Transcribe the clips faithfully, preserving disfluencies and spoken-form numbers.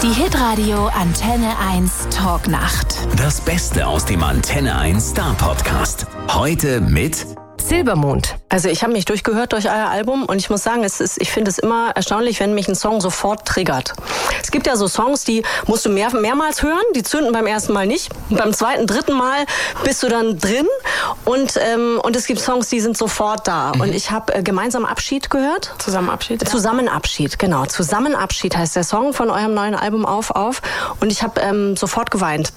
Die Hitradio Antenne eins Talknacht. Das Beste aus dem Antenne eins Star Podcast. Heute mit Silbermond. Also ich habe mich durchgehört durch euer Album und ich muss sagen, es ist, ich finde es immer erstaunlich, wenn mich ein Song sofort triggert. Es gibt ja so Songs, die musst du mehr, mehrmals hören, die zünden beim ersten Mal nicht. Und beim zweiten, dritten Mal bist du dann drin und, ähm, und es gibt Songs, die sind sofort da. Mhm. Und ich habe äh, gemeinsam Abschied gehört. Zusammen Abschied? Ja. Zusammen Abschied, genau. Zusammen Abschied heißt der Song von eurem neuen Album Auf, Auf. Und ich habe ähm, sofort geweint.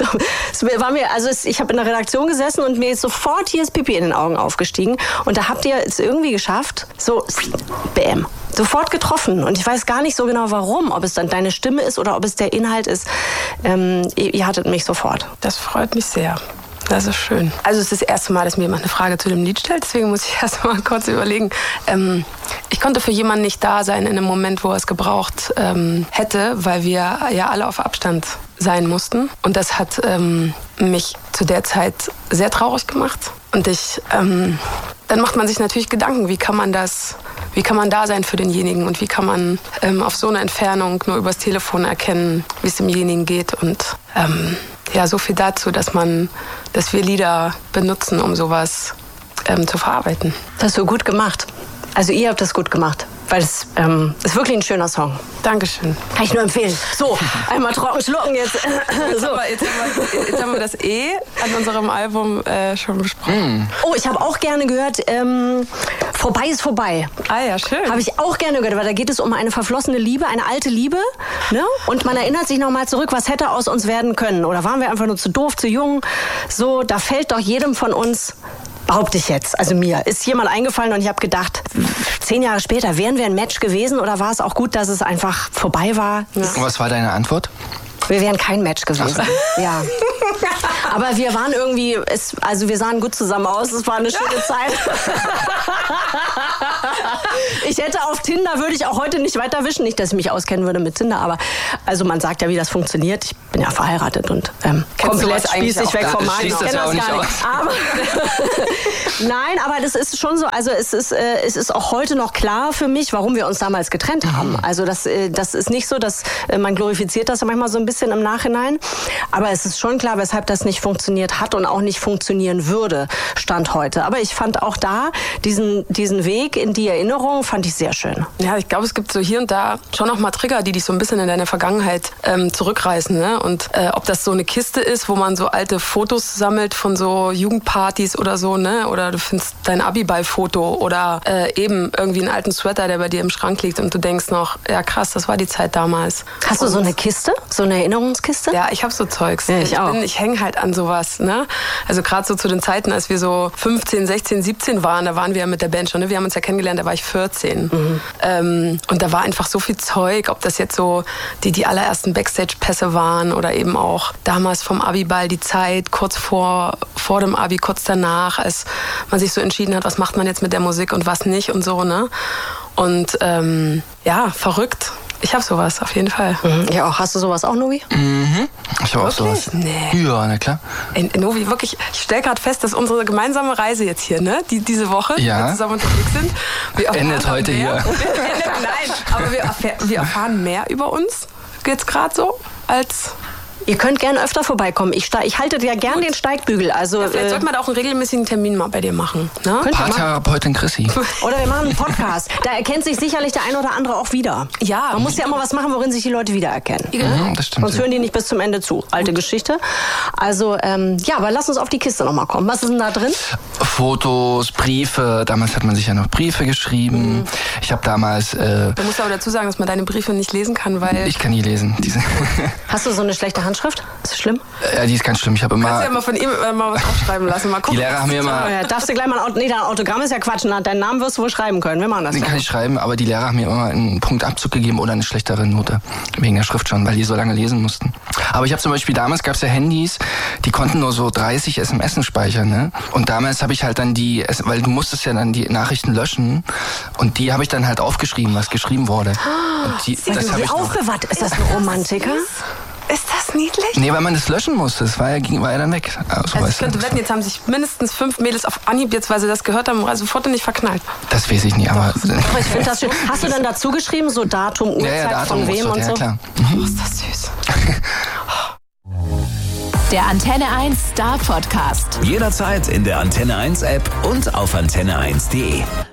es war mir, also es, ich habe in der Redaktion gesessen und mir ist sofort hier das Pipi in den Augen aufgestiegen. Und da habt ihr es irgendwie geschafft, so bäm, sofort getroffen. Und ich weiß gar nicht so genau, warum. Ob es dann deine Stimme ist oder ob es der Inhalt ist. Ähm, ihr, ihr hattet mich sofort. Das freut mich sehr. Das ist schön. Also es ist das erste Mal, dass mir jemand eine Frage zu dem Lied stellt. Deswegen muss ich erst mal kurz überlegen. Ähm, ich konnte für jemanden nicht da sein in einem Moment, wo er es gebraucht ähm, hätte, weil wir ja alle auf Abstand sein mussten. Und das hat ähm, mich zu der Zeit sehr traurig gemacht. Und ich, ähm, dann macht man sich natürlich Gedanken, wie kann man das, wie kann man da sein für denjenigen und wie kann man ähm, auf so einer Entfernung nur übers Telefon erkennen, wie es demjenigen geht. Und ähm, ja, so viel dazu, dass man, dass wir Lieder benutzen, um sowas ähm, zu verarbeiten. Das hast du gut gemacht. Also ihr habt das gut gemacht. Weil es ähm, ist wirklich ein schöner Song. Dankeschön. Kann ich nur empfehlen. So, einmal trocken schlucken jetzt. Jetzt, so. haben wir, jetzt, haben wir, jetzt haben wir das E an unserem Album äh, schon besprochen. Mm. Oh, ich habe auch gerne gehört, ähm, Vorbei ist vorbei. Ah ja, schön. Habe ich auch gerne gehört, weil da geht es um eine verflossene Liebe, eine alte Liebe. Ne? Und man erinnert sich nochmal zurück, was hätte aus uns werden können. Oder waren wir einfach nur zu doof, zu jung? So, da fällt doch jedem von uns... Behaupte ich jetzt, also mir, ist jemand eingefallen und ich habe gedacht, zehn Jahre später, wären wir ein Match gewesen oder war es auch gut, dass es einfach vorbei war? Ja. Was war deine Antwort? Wir wären kein Match gewesen. So. Ja. Aber wir waren irgendwie, es, also wir sahen gut zusammen aus, es war eine schöne Zeit. Ich hätte auf Tinder, würde ich auch heute nicht weiter wischen, nicht, dass ich mich auskennen würde mit Tinder, aber also man sagt ja, wie das funktioniert. Ich bin ja verheiratet und ähm, komplett spießig weg vom Markt. Ich kenne das, das gar nicht. Aber nein, aber das ist schon so, also es ist, äh, es ist auch heute noch klar für mich, warum wir uns damals getrennt haben. Mhm. Also das, äh, das ist nicht so, dass äh, man glorifiziert das ja manchmal so ein bisschen im Nachhinein, aber es ist schon klar, weshalb das nicht funktioniert hat und auch nicht funktionieren würde, Stand heute. Aber ich fand auch da diesen, diesen Weg in die Erinnerung, fand ich sehr schön. Ja, ich glaube, es gibt so hier und da schon noch mal Trigger, die dich so ein bisschen in deine Vergangenheit ähm, zurückreißen. Ne? Und äh, ob das so eine Kiste ist, wo man so alte Fotos sammelt von so Jugendpartys oder so, ne? Oder du findest dein Abiball-Foto oder äh, eben irgendwie einen alten Sweater, der bei dir im Schrank liegt und du denkst noch, ja krass, das war die Zeit damals. Hast und du so eine Kiste? So eine Erinnerungskiste? Ja, ich habe so Zeugs. Ja, ich, ich auch. Bin, ich hänge halt an sowas. Ne? Also gerade so zu den Zeiten, als wir so fünfzehn, sechzehn, siebzehn waren, da waren wir ja mit der Band schon. Ne? Wir haben uns ja kennengelernt, da war ich vierzehn. Mhm. Ähm, und da war einfach so viel Zeug, ob das jetzt so die, die allerersten Backstage-Pässe waren oder eben auch damals vom Abiball die Zeit, kurz vor, vor dem Abi, kurz danach, als man sich so entschieden hat, was macht man jetzt mit der Musik und was nicht und so. Ne? Und ähm, ja, verrückt. Ich habe sowas, auf jeden Fall. Mhm. Ja, auch. Hast du sowas auch, Novi? Mhm. Ich habe auch sowas. Nee. Ja, na klar. In, in Novi, wirklich, ich stelle gerade fest, dass unsere gemeinsame Reise jetzt hier, ne, die, diese Woche, ja, wir zusammen unterwegs sind. Wir endet heute mehr. hier. Nein, aber wir, erfahr, wir erfahren mehr über uns, jetzt gerade so, als... Ihr könnt gerne öfter vorbeikommen. Ich, ich halte ja gern den Steigbügel. Also, ja, vielleicht äh, sollte man da auch einen regelmäßigen Termin mal bei dir machen. Ne? Paartherapeutin Chrissy. Oder wir machen einen Podcast. Da erkennt sich sicherlich der ein oder andere auch wieder. Ja. Man muss ja immer was machen, worin sich die Leute wiedererkennen. Mhm, das stimmt. Sonst hören die nicht bis zum Ende zu. Alte Geschichte. Also, ähm, ja, aber lass uns auf die Kiste nochmal kommen. Was ist denn da drin? Fotos, Briefe. Damals hat man sich ja noch Briefe geschrieben. Mhm. Ich habe damals... Äh, du musst aber dazu sagen, dass man deine Briefe nicht lesen kann, weil... Ich kann nie lesen. Diese Hast du so eine schlechte Handschrift? Ist das schlimm? Ja, die ist ganz schlimm. Ich habe immer... Kannst du ja mal von ihm mal was aufschreiben lassen. Mal gucken. Die Lehrer haben mir immer... Ja, darfst du gleich mal ein Auto... Nee, dein Autogramm ist ja Quatsch. Deinen Namen wirst du wohl schreiben können. Wir machen das. Den kann ich schreiben, aber die Lehrer haben mir immer einen Punktabzug gegeben oder eine schlechtere Note. Wegen der Schrift schon, weil die so lange lesen mussten. Aber ich habe zum Beispiel, damals gab es ja Handys, die konnten nur so dreißig S M S speichern. Ne? Und damals habe ich halt dann die... Weil du musstest ja dann die Nachrichten löschen. Und die habe ich dann halt aufgeschrieben, was geschrieben wurde. Und die, Sie das habe ich aufbewahrt. Ist das ein Romantiker? Ist das niedlich? Nee, weil man das löschen musste. Das war ja, ging, war ja dann weg. Also, also ich könnte wetten, jetzt haben sich mindestens fünf Mädels auf Anhieb, jetzt, weil sie das gehört haben, sofort nicht verknallt. Das weiß ich nicht, aber... Doch, ich finde das schön. Hast du dann dazu geschrieben, so Datum, Uhrzeit, ja, ja, Datum, von wem Uhrzeit, und ja, so? Klar. Mhm. Oh, ist das süß. Der Antenne eins Star Podcast. Jederzeit in der Antenne eins App und auf antenne eins punkt de.